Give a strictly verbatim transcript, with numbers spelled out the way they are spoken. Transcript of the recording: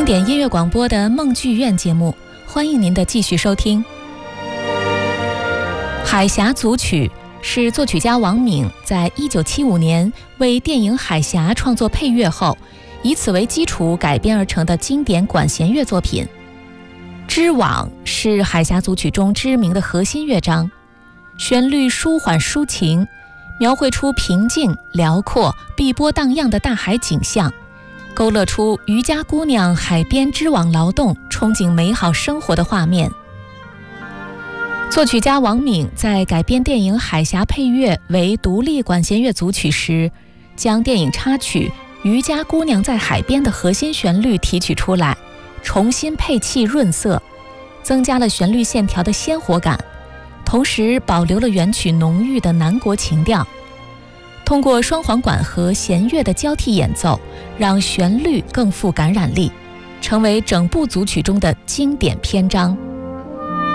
典音乐广播的梦剧院节目，欢迎您的继续收听。海峡组曲是作曲家王敏在一九七五年为电影《海峡》创作配乐后，以此为基础改编而成的经典管弦乐作品。织网是海峡组曲中知名的核心乐章，旋律舒缓抒情，描绘出平静、辽阔、碧波荡漾的大海景象，勾勒出渔家姑娘海边织网劳动、憧憬美好生活的画面。作曲家王敏在改编电影《海峡》配乐为独立管弦乐组曲时，将电影插曲《渔家姑娘在海边》的核心旋律提取出来，重新配器润色，增加了旋律线条的鲜活感，同时保留了原曲浓郁的南国情调。通过双簧管和弦乐的交替演奏，让旋律更富感染力，成为整部组曲中的经典篇章。